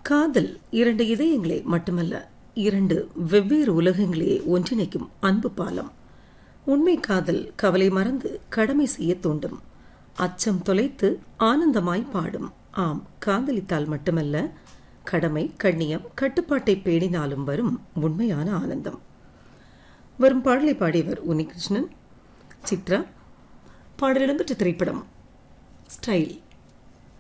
காதல் இரண்டு இதயங்களே மட்டுமல்ல, இரண்டு வெவ்வேறு உலகங்களே ஒன்றிணைக்கும் அன்பு பாலம். உண்மை காதல் கவலை மறந்து கடமை செய்ய தூண்டும், அச்சம் தொலைத்து ஆனந்தமாய் பாடும். ஆம், காதலித்தால் மட்டுமல்ல, கடமை, கண்ணியம், கட்டுப்பாட்டை பேணினாலும் வரும் உண்மையான ஆனந்தம். வரும் பாடலை பாடியவர் உன்னிகிருஷ்ணன், சித்ரா. பாடல் இடம்பெற்ற திரைப்படம் ஸ்டைல்.